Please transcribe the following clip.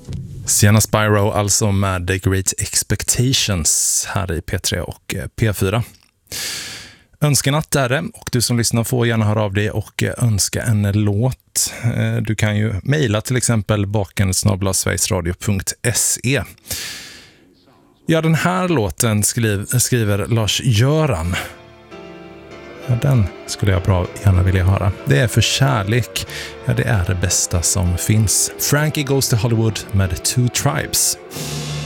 Sienna Spyro alltså med The Great Expectations här i P3 och P4. Önskenatt är det, och du som lyssnar får gärna höra av dig och önska en låt. Du kan ju mejla till exempel baken@sverigesradio.se. Ja, den här låten skriver Lars-Göran. Ja, den skulle jag bra gärna vilja höra. Det är För kärlek. Ja, det är det bästa som finns. Frankie Goes to Hollywood med Two Tribes.